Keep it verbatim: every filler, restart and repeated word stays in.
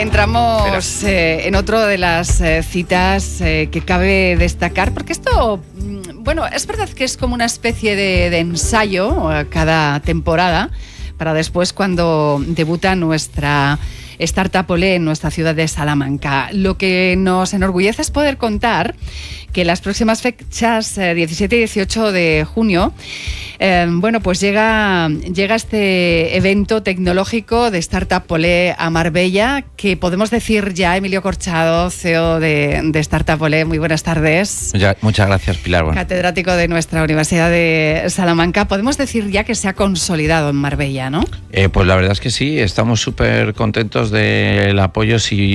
entramos eh, en otro de las eh, citas eh, que cabe destacar, porque esto, bueno, es verdad que es como una especie de, de ensayo eh, cada temporada, para después cuando debuta nuestra Startup Olé en nuestra ciudad de Salamanca. Lo que nos enorgullece es poder contar que las próximas fechas, eh, diecisiete y dieciocho de junio, eh, bueno, pues llega, llega este evento tecnológico de Startup Olé a Marbella, que podemos decir ya, Emilio Corchado, C E O de, de Startup Olé, muy buenas tardes. Muchas, muchas gracias, Pilar. Bueno. Catedrático de nuestra Universidad de Salamanca. Podemos decir ya que se ha consolidado en Marbella, ¿no? Eh, pues la verdad es que sí, estamos súper contentos del apoyo. Si